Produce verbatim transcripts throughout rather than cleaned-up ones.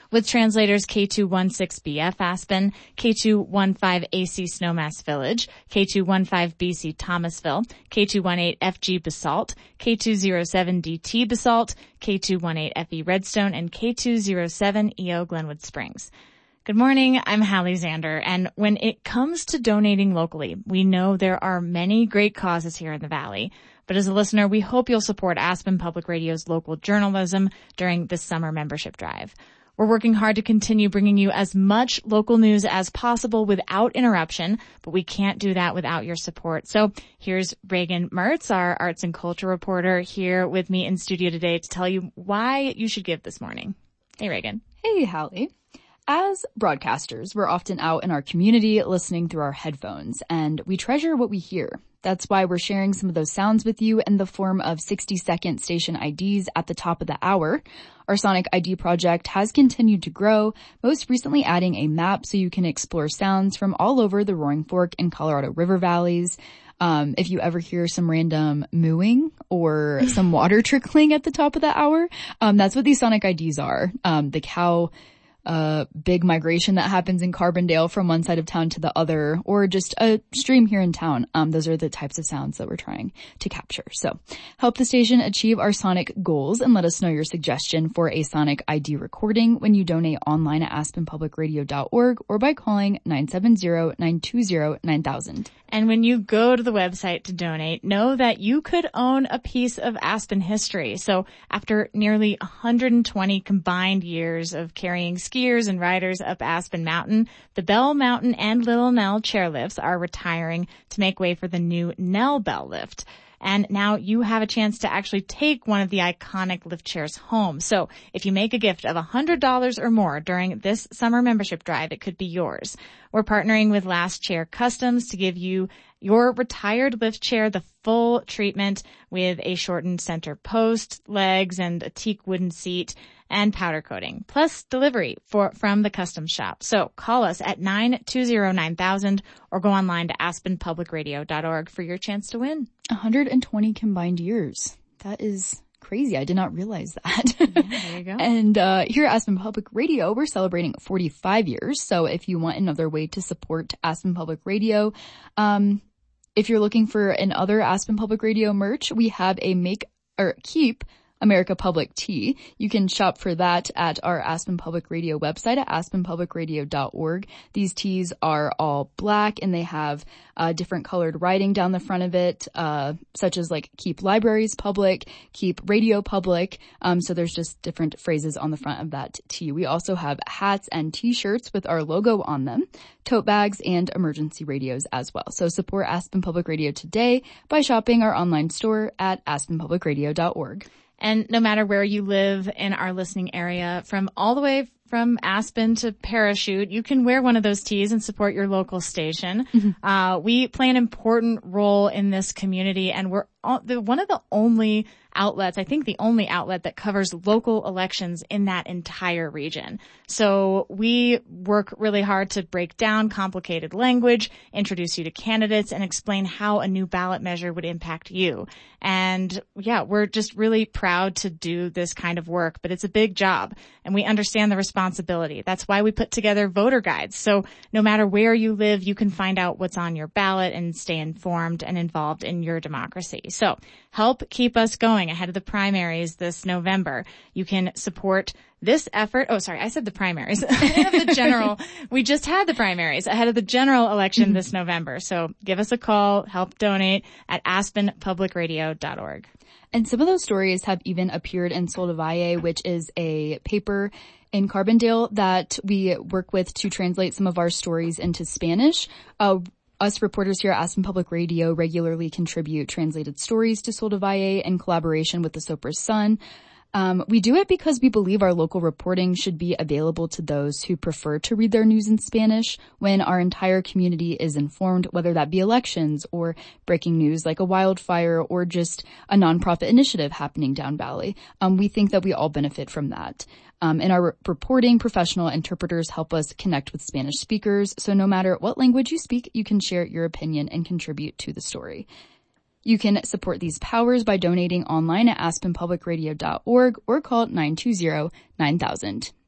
with translators K two sixteen B F Aspen, K two fifteen A C Snowmass Village, K two fifteen B C Thomasville, K two eighteen F G Basalt, K two oh seven D T Basalt, K two eighteen F E Redstone, and K two oh seven E O Glenwood Springs. Good morning, I'm Hallie Zander, and when it comes to donating locally, we know there are many great causes here in the Valley. But as a listener, we hope you'll support Aspen Public Radio's local journalism during this summer membership drive. We're working hard to continue bringing you as much local news as possible without interruption, but we can't do that without your support. So here's Reagan Mertz, our arts and culture reporter, here with me in studio today to tell you why you should give this morning. Hey, Reagan. Hey, Hallie. As broadcasters, we're often out in our community listening through our headphones, and we treasure what we hear. That's why we're sharing some of those sounds with you in the form of sixty-second station I Ds at the top of the hour. Our Sonic I D project has continued to grow, most recently adding a map so you can explore sounds from all over the Roaring Fork and Colorado River valleys. Um, if you ever hear some random mooing or some water trickling at the top of the hour, um, that's what these Sonic I Ds are. Um, the cow Uh, big migration that happens in Carbondale from one side of town to the other, or just a stream here in town. Um, those are the types of sounds that we're trying to capture. So help the station achieve our Sonic goals and let us know your suggestion for a Sonic I D recording when you donate online at aspen public radio dot org or by calling nine seven zero, nine two zero, nine thousand. And when you go to the website to donate, know that you could own a piece of Aspen history. So after nearly one hundred twenty combined years of carrying skiers and riders up Aspen Mountain, the Bell Mountain and Little Nell chairlifts are retiring to make way for the new Nell Bell lift. And now you have a chance to actually take one of the iconic lift chairs home. So if you make a gift of one hundred dollars or more during this summer membership drive, it could be yours. We're partnering with Last Chair Customs to give you your retired lift chair the full treatment with a shortened center post, legs, and a teak wooden seat and powder coating, plus delivery for from the customs shop. So call us at nine two zero, nine thousand or go online to aspen public radio dot org for your chance to win. one hundred twenty combined years. That is crazy. I did not realize that. Yeah, there you go. And uh here at Aspen Public Radio, we're celebrating forty-five years. So if you want another way to support Aspen Public Radio, um if you're looking for another Aspen Public Radio merch, we have a make or keep America Public Tee. You can shop for that at our Aspen Public Radio website at aspen public radio dot org. These tees are all black and they have uh, different colored writing down the front of it, uh, such as like keep libraries public, keep radio public. Um, so there's just different phrases on the front of that tee. We also have hats and t-shirts with our logo on them, tote bags, and emergency radios as well. So support Aspen Public Radio today by shopping our online store at aspen public radio dot org. And no matter where you live in our listening area, from all the way from Aspen to Parachute, you can wear one of those tees and support your local station. Mm-hmm. Uh, we play an important role in this community, and we're all, the, one of the only outlets, I think the only outlet that covers local elections in that entire region. So we work really hard to break down complicated language, introduce you to candidates, and explain how a new ballot measure would impact you. And yeah, we're just really proud to do this kind of work, but it's a big job, and we understand the responsibility. That's why we put together voter guides. So no matter where you live, you can find out what's on your ballot and stay informed and involved in your democracy. So help keep us going ahead of the primaries this November. You can support this effort. Oh, sorry, I said the primaries. Ahead of the general. We just had the primaries ahead of the general election this November. So give us a call, help donate at aspen public radio dot org. And some of those stories have even appeared in Sol de Valle, which is a paper in Carbondale that we work with to translate some of our stories into Spanish. Uh, Us reporters here at Aspen Public Radio regularly contribute translated stories to Sol de Valle in collaboration with the Sopra Sun. Um, we do it because we believe our local reporting should be available to those who prefer to read their news in Spanish when our entire community is informed, whether that be elections or breaking news like a wildfire or just a nonprofit initiative happening down valley. Um, we think that we all benefit from that. Um, in our re- reporting, professional interpreters help us connect with Spanish speakers, so no matter what language you speak, you can share your opinion and contribute to the story. You can support these powers by donating online at aspen public radio dot org or call nine two zero, nine thousand.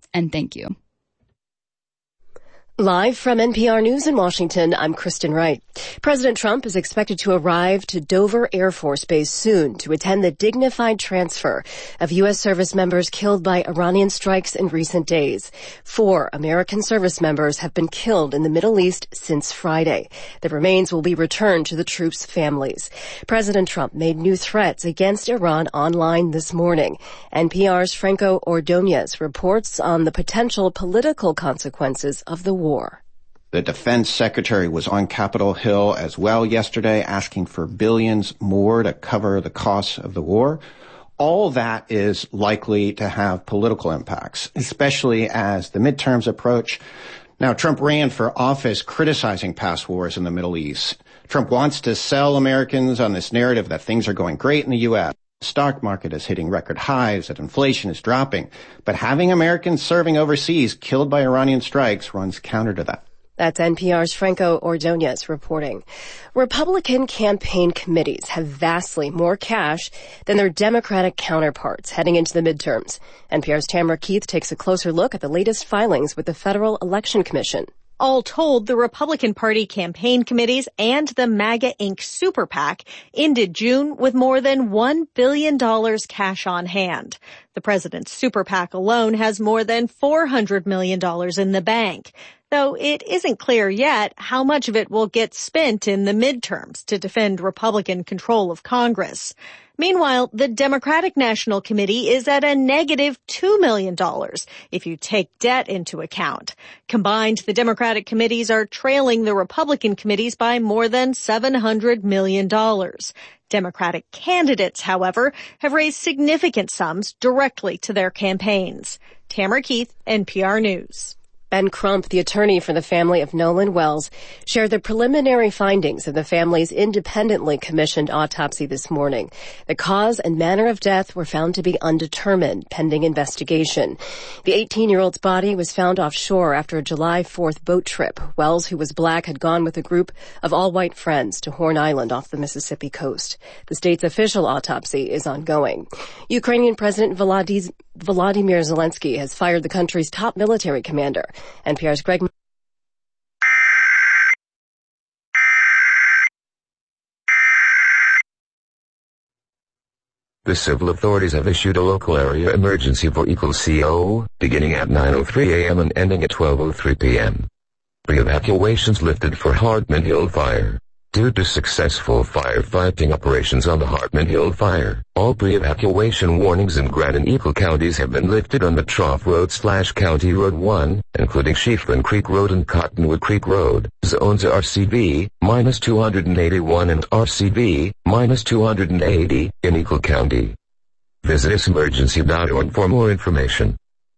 and thank you. Live from N P R News in Washington, I'm Kristen Wright. President Trump is expected to arrive to Dover Air Force Base soon to attend the dignified transfer of U S service members killed by Iranian strikes in recent days. Four American service members have been killed in the Middle East since Friday. The remains will be returned to the troops' families. President Trump made new threats against Iran online this morning. N P R's Franco Ordonez reports on the potential political consequences of the war. War. The defense secretary was on Capitol Hill as well yesterday, asking for billions more to cover the costs of the war. All that is likely to have political impacts, especially as the midterms approach. Now, Trump ran for office criticizing past wars in the Middle East. Trump wants to sell Americans on this narrative that things are going great in the U S The stock market is hitting record highs, that inflation is dropping. But having Americans serving overseas killed by Iranian strikes runs counter to that. That's N P R's Franco Ordonez reporting. Republican campaign committees have vastly more cash than their Democratic counterparts heading into the midterms. N P R's Tamara Keith takes a closer look at the latest filings with the Federal Election Commission. All told, the Republican Party campaign committees and the MAGA Incorporated super PAC ended June with more than one billion dollars cash on hand. The president's super PAC alone has more than four hundred million dollars in the bank, though it isn't clear yet how much of it will get spent in the midterms to defend Republican control of Congress. Meanwhile, the Democratic National Committee is at a negative two million dollars if you take debt into account. Combined, the Democratic committees are trailing the Republican committees by more than seven hundred million dollars. Democratic candidates, however, have raised significant sums directly to their campaigns. Tamara Keith, N P R News. Ben Crump, the attorney for the family of Nolan Wells, shared the preliminary findings of the family's independently commissioned autopsy this morning. The cause and manner of death were found to be undetermined, pending investigation. The eighteen-year-old's body was found offshore after a July fourth boat trip. Wells, who was black, had gone with a group of all-white friends to Horn Island off the Mississippi coast. The state's official autopsy is ongoing. Ukrainian President Volodymyr Volodymyr Zelensky has fired the country's top military commander. N P R's Greg. The civil authorities have issued a local area emergency for equal C O, beginning at nine oh three a.m. and ending at twelve oh three p.m. Pre-evacuations lifted for Hartman Hill Fire. Due to successful firefighting operations on the Hartman Hill Fire, all pre-evacuation warnings in Grant and Eagle counties have been lifted on the Trough Road slash County Road one, including Chiefland Creek Road and Cottonwood Creek Road. Zones R C V, minus two hundred eighty-one and R C V, minus two hundred eighty, in Eagle County. Visit us emergency dot org for more information.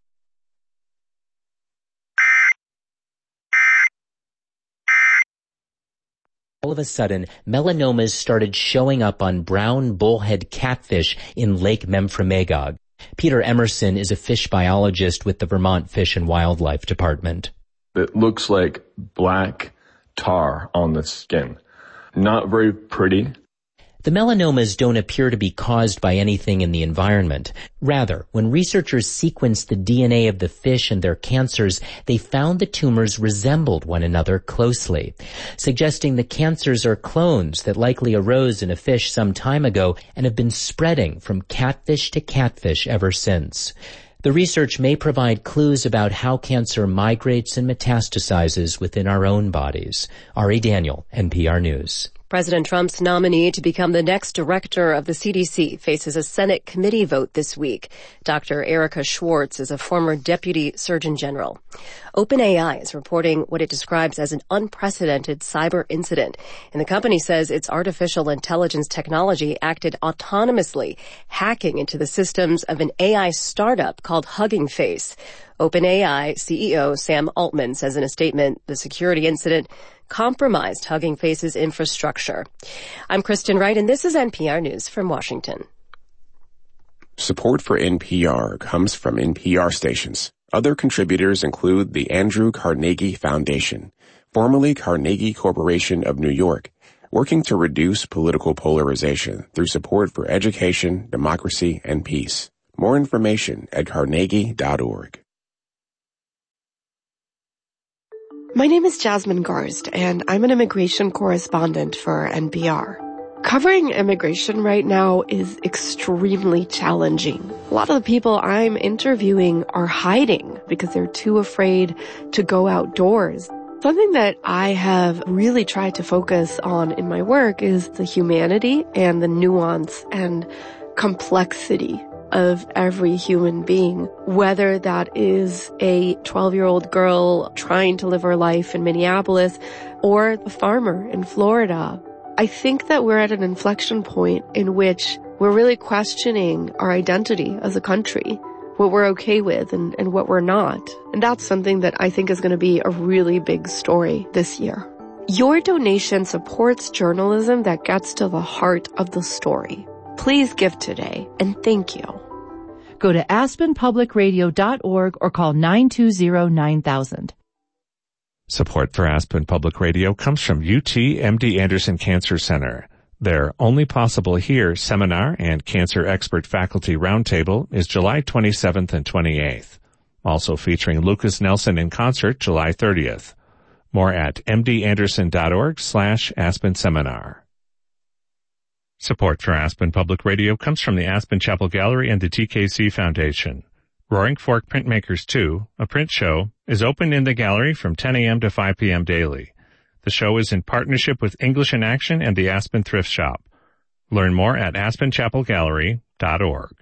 All of a sudden, melanomas started showing up on brown bullhead catfish in Lake Memphremagog. Peter Emerson is a fish biologist with the Vermont Fish and Wildlife Department. It looks like black tar on the skin. Not very pretty. The melanomas don't appear to be caused by anything in the environment. Rather, when researchers sequenced the D N A of the fish and their cancers, they found the tumors resembled one another closely, suggesting the cancers are clones that likely arose in a fish some time ago and have been spreading from catfish to catfish ever since. The research may provide clues about how cancer migrates and metastasizes within our own bodies. Ari Daniel, N P R News. President Trump's nominee to become the next director of the C D C faces a Senate committee vote this week. Doctor Erica Schwartz is a former deputy surgeon general. OpenAI is reporting what it describes as an unprecedented cyber incident, and the company says its artificial intelligence technology acted autonomously, hacking into the systems of an A I startup called Hugging Face. OpenAI C E O Sam Altman says in a statement the security incident compromised Hugging Face's infrastructure. I'm Kristen Wright, and this is N P R News from Washington. Support for N P R comes from N P R stations. Other contributors include the Andrew Carnegie Foundation, formerly Carnegie Corporation of New York, working to reduce political polarization through support for education, democracy, and peace. More information at carnegie dot org. My name is Jasmine Garst, and I'm an immigration correspondent for N P R. Covering immigration right now is extremely challenging. A lot of the people I'm interviewing are hiding because they're too afraid to go outdoors. Something that I have really tried to focus on in my work is the humanity and the nuance and complexity of every human being, whether that is a twelve-year-old girl trying to live her life in Minneapolis or a farmer in Florida. I think that we're at an inflection point in which we're really questioning our identity as a country, what we're okay with and, and what we're not. And that's something that I think is going to be a really big story this year. Your donation supports journalism that gets to the heart of the story. Please give today, and thank you. Go to aspen public radio dot org or call nine two zero nine thousand. Support for Aspen Public Radio comes from U T M D Anderson Cancer Center. Their Only Possible Here seminar and Cancer Expert Faculty Roundtable is July twenty-seventh and twenty-eighth. Also featuring Lucas Nelson in concert July thirtieth. More at m d anderson dot org slash Aspen Seminar. Support for Aspen Public Radio comes from the Aspen Chapel Gallery and the T K C Foundation. Roaring Fork Printmakers two, a print show, is open in the gallery from ten a.m. to five p.m. daily. The show is in partnership with English in Action and the Aspen Thrift Shop. Learn more at aspen chapel gallery dot org.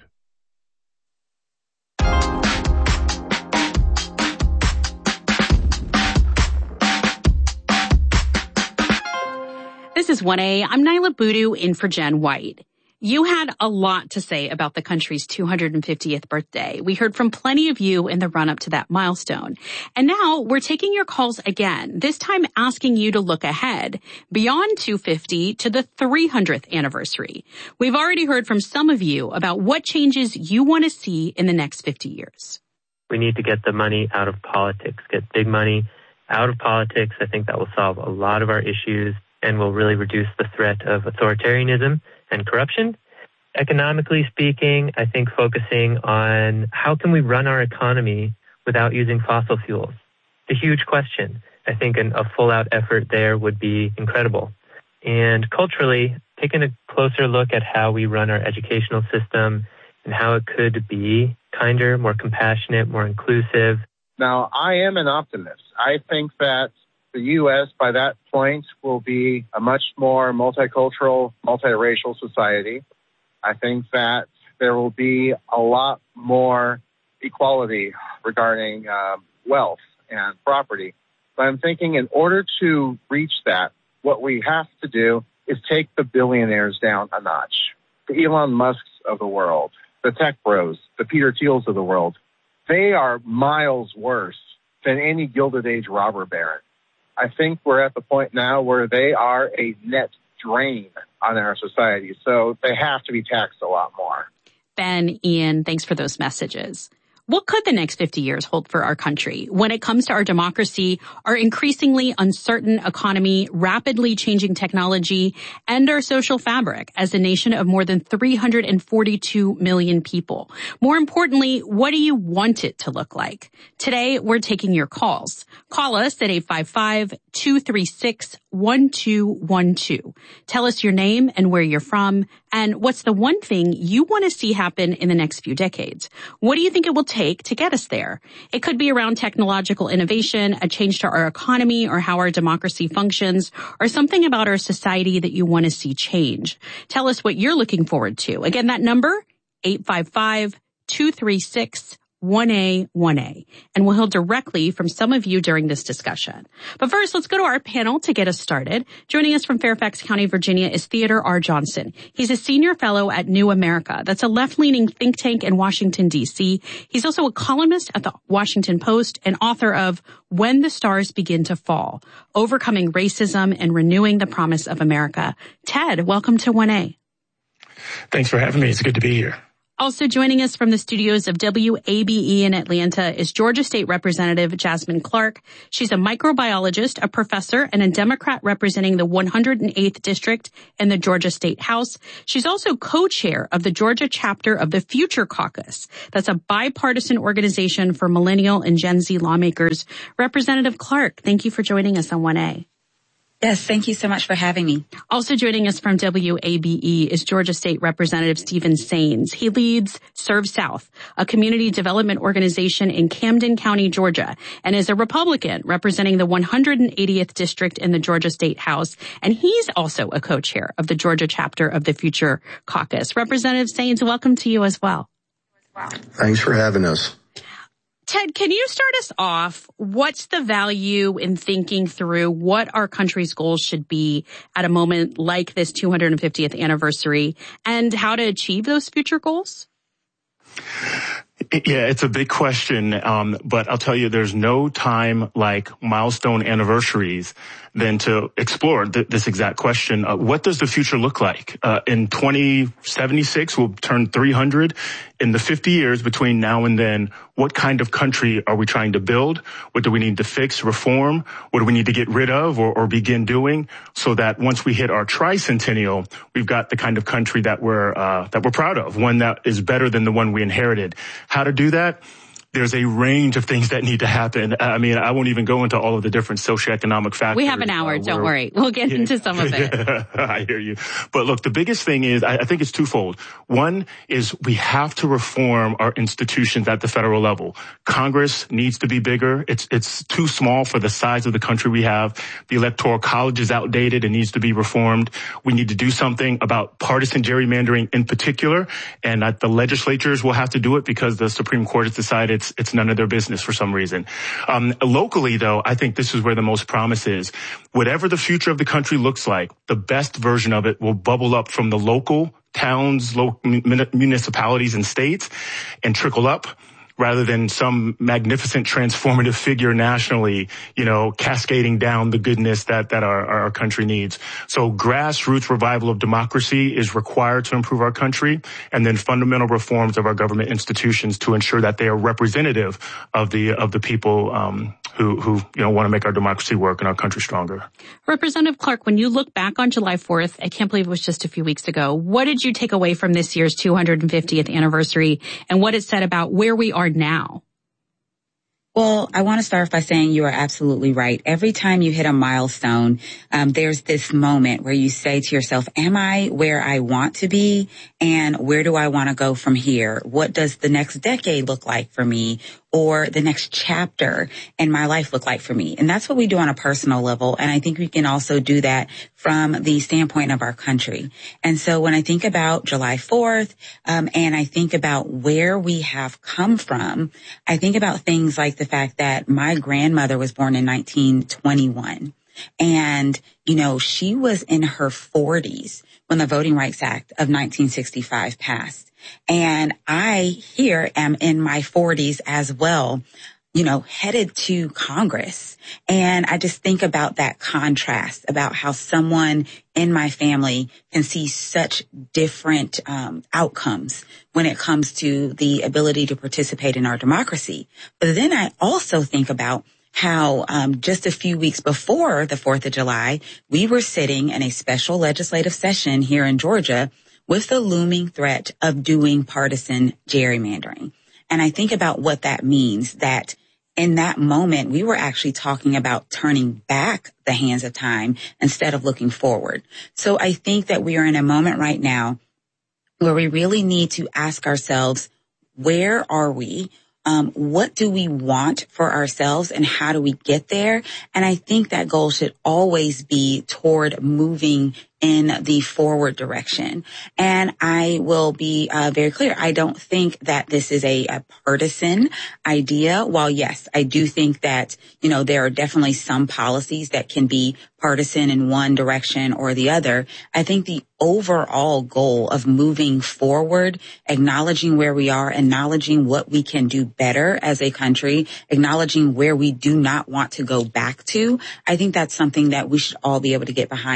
This is one A. I'm Nyla Boodoo in for Jen White. You had a lot to say about the country's two hundred fiftieth birthday. We heard from plenty of you in the run-up to that milestone. And now we're taking your calls again, this time asking you to look ahead beyond two fifty to the three hundredth anniversary. We've already heard from some of you about what changes you want to see in the next fifty years. We need to get the money out of politics, get big money out of politics. I think that will solve a lot of our issues and will really reduce the threat of authoritarianism and corruption. Economically speaking, I think focusing on how can we run our economy without using fossil fuels? It's a huge question. I think an, a full-out effort there would be incredible. And culturally, taking a closer look at how we run our educational system and how it could be kinder, more compassionate, more inclusive. Now, I am an optimist. I think that the U S by that point will be a much more multicultural, multiracial society. I think that there will be a lot more equality regarding uh, wealth and property. But I'm thinking in order to reach that, what we have to do is take the billionaires down a notch. The Elon Musks of the world, the tech bros, the Peter Thiels of the world, they are miles worse than any Gilded Age robber baron. I think we're at the point now where they are a net drain on our society, so they have to be taxed a lot more. Ben, Ian, thanks for those messages. What could the next fifty years hold for our country when it comes to our democracy, our increasingly uncertain economy, rapidly changing technology, and our social fabric as a nation of more than three hundred forty-two million people? More importantly, what do you want it to look like? Today, we're taking your calls. Call us at eight five five, two three six, one two one two. Tell us your name and where you're from, and what's the one thing you want to see happen in the next few decades? What do you think it will take to get us there? It could be around technological innovation, a change to our economy or how our democracy functions, or something about our society that you want to see change. Tell us what you're looking forward to. Again, that number, eight five five, two three six, one A one A, and we'll hear directly from some of you during this discussion. But first, let's go to our panel to get us started. Joining us from Fairfax County, Virginia is Theodore R. Johnson. He's a senior fellow at New America. That's a left-leaning think tank in Washington, D C. He's also a columnist at the Washington Post and author of When the Stars Begin to Fall, Overcoming Racism and Renewing the Promise of America. Ted, welcome to one A. Thanks for having me. It's good to be here. Also joining us from the studios of W A B E in Atlanta is Georgia State Representative Jasmine Clark. She's a microbiologist, a professor, and a Democrat representing the one hundred eighth District in the Georgia State House. She's also co-chair of the Georgia chapter of the Future Caucus. That's a bipartisan organization for millennial and Gen Z lawmakers. Representative Clark, thank you for joining us on one A. Yes, thank you so much for having me. Also joining us from W A B E is Georgia State Representative Stephen Sains. He leads Serve South, a community development organization in Camden County, Georgia, and is a Republican representing the one hundred eightieth District in the Georgia State House. And he's also a co-chair of the Georgia chapter of the Future Caucus. Representative Sains, welcome to you as well. Thanks for having us. Ted, can you start us off? What's the value in thinking through what our country's goals should be at a moment like this two hundred fiftieth anniversary and how to achieve those future goals? Yeah, it's a big question, um, but I'll tell you, there's no time like milestone anniversaries than to explore th- this exact question. Uh, what does the future look like? Uh, in twenty seventy-six, we'll turn three hundred. In the fifty years between now and then, what kind of country are we trying to build? What do we need to fix, reform? What do we need to get rid of or, or begin doing so that once we hit our tricentennial, we've got the kind of country that we're, uh, that we're proud of, one that is better than the one we inherited. How to do that? There's a range of things that need to happen. I mean, I won't even go into all of the different socioeconomic factors. We have an hour. Uh, don't worry. We'll get yeah, into some of it. Yeah, I hear you. But look, the biggest thing is, I, I think it's twofold. One is we have to reform our institutions at the federal level. Congress needs to be bigger. It's, it's too small for the size of the country we have. The Electoral College is outdated and needs to be reformed. We need to do something about partisan gerrymandering in particular. And uh, the legislatures will have to do it because the Supreme Court has decided It's, it's none of their business for some reason. Um, locally, though, I think this is where the most promise is. Whatever the future of the country looks like, the best version of it will bubble up from the local towns, local municipalities and states and trickle up, rather than some magnificent transformative figure nationally, you know, cascading down the goodness that, that our, our country needs. So grassroots revival of democracy is required to improve our country, and then fundamental reforms of our government institutions to ensure that they are representative of the, of the people, um, who, who, you know, want to make our democracy work and our country stronger. Representative Clark, when you look back on July fourth, I can't believe it was just a few weeks ago, what did you take away from this year's two hundred fiftieth anniversary and what it said about where we are now? Well, I want to start off by saying you are absolutely right. Every time you hit a milestone, um, there's this moment where you say to yourself, am I where I want to be? And where do I want to go from here? What does the next decade look like for me? Or the next chapter in my life look like for me? And that's what we do on a personal level. And I think we can also do that from the standpoint of our country. And so when I think about July fourth, um, and I think about where we have come from, I think about things like the fact that my grandmother was born in nineteen twenty-one. And, you know, she was in her forties when the Voting Rights Act of nineteen sixty-five passed. And I here am in my forties as well, you know, headed to Congress. And I just think about that contrast, about how someone in my family can see such different um, outcomes when it comes to the ability to participate in our democracy. But then I also think about how um, just a few weeks before the fourth of July, we were sitting in a special legislative session here in Georgia with the looming threat of doing partisan gerrymandering. And I think about what that means, that in that moment, we were actually talking about turning back the hands of time instead of looking forward. So I think that we are in a moment right now where we really need to ask ourselves, where are we? Um, what do we want for ourselves and how do we get there? And I think that goal should always be toward moving in the forward direction. And I will be uh, very clear. I don't think that this is a, a partisan idea. While, yes, I do think that, you know, there are definitely some policies that can be partisan in one direction or the other. I think the overall goal of moving forward, acknowledging where we are, acknowledging what we can do better as a country, acknowledging where we do not want to go back to, I think that's something that we should all be able to get behind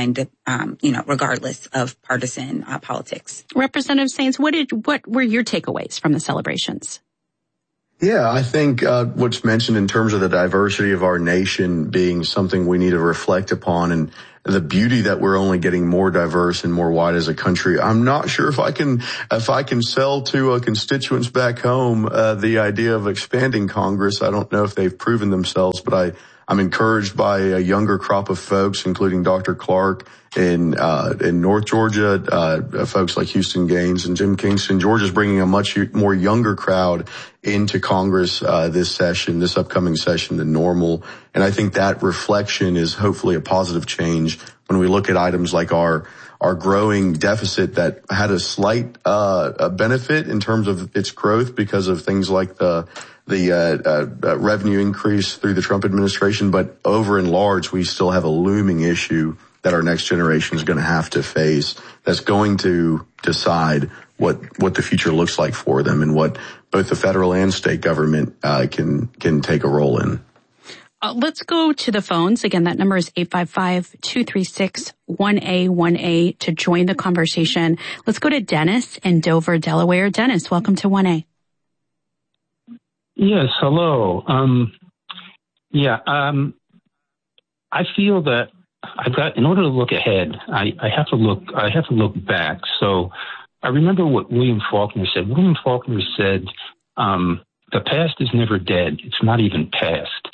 um, you know, regardless of partisan uh, politics. Representative Saenz, what did what were your takeaways from the celebrations? Yeah, I think uh, what's mentioned in terms of the diversity of our nation being something we need to reflect upon, and the beauty that we're only getting more diverse and more wide as a country. I'm not sure if I can if I can sell to uh, constituents back home uh, the idea of expanding Congress. I don't know if they've proven themselves, but I I'm encouraged by a younger crop of folks, including Doctor Clark in uh in North Georgia, uh folks like Houston Gaines and Jim Kingston. Georgia's bringing a much more younger crowd into Congress uh this session, this upcoming session than normal. And I think that reflection is hopefully a positive change when we look at items like our our growing deficit that had a slight uh a benefit in terms of its growth because of things like the the uh, uh, uh revenue increase through the Trump administration. But over and large, we still have a looming issue that our next generation is going to have to face, that's going to decide what what the future looks like for them and what both the federal and state government uh, can can take a role in. Uh, let's go to the phones. Again, that number is eight five five, two three six, one A one A to join the conversation. Let's go to Dennis in Dover, Delaware. Dennis, welcome to one A. Yes, hello. Um, yeah, um, I feel that I've got, in order to look ahead, I, I have to look, I have to look back. So I remember what William Faulkner said. William Faulkner said, um, the past is never dead. It's not even past.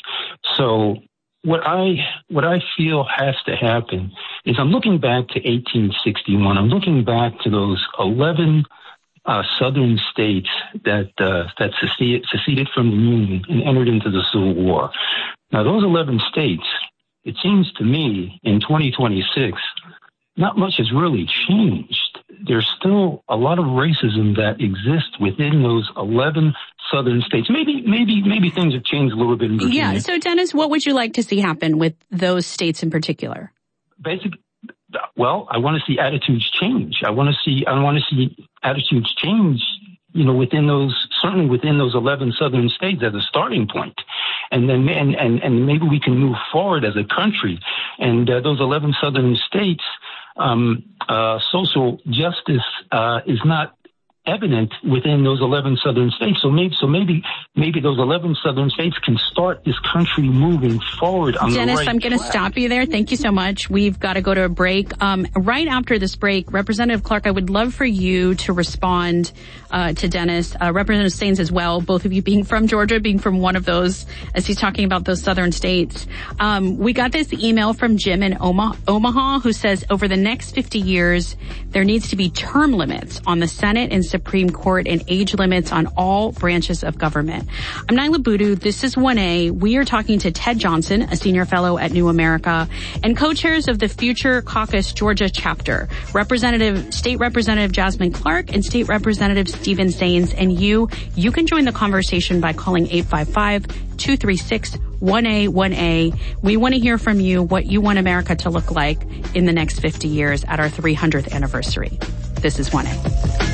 So what I, what I feel has to happen is I'm looking back to eighteen sixty-one. I'm looking back to those eleven uh, southern states that, uh, that seceded, seceded from the Union and entered into the Civil War. Now, those eleven states, it seems to me, in twenty twenty-six, not much has really changed. There's still a lot of racism that exists within those eleven southern states. Maybe, maybe, maybe things have changed a little bit in Virginia. Yeah. So, Dennis, what would you like to see happen with those states in particular? Basic. Well, I want to see attitudes change. I want to see. I want to see attitudes change. You know, within those, certainly within those eleven southern states as a starting point. And then, and, and, and maybe we can move forward as a country. And uh, those eleven southern states, um, uh, social justice, uh, is not evident within those eleven southern states. So maybe, so maybe, maybe those eleven southern states can start this country moving forward on Dennis, the right I'm going to stop you there. Thank you so much. We've got to go to a break. Um, right after this break, Representative Clark, I would love for you to respond uh, to Dennis, uh, Representative Saenz as well, both of you being from Georgia, being from one of those, as he's talking about those southern states. Um, we got this email from Jim in Omaha, Omaha, who says over the next fifty years, there needs to be term limits on the Senate and Supreme Court and age limits on all branches of government. I'm Nyla Boodoo. This is one A. We are talking to Ted Johnson, a senior fellow at New America and co-chairs of the Future Caucus Georgia chapter, Representative, State Representative Jasmine Clark and State Representative Stephen Saenz. And you, you can join the conversation by calling eight five five, two three six, one A one A. We want to hear from you what you want America to look like in the next fifty years at our three hundredth anniversary. This is one A.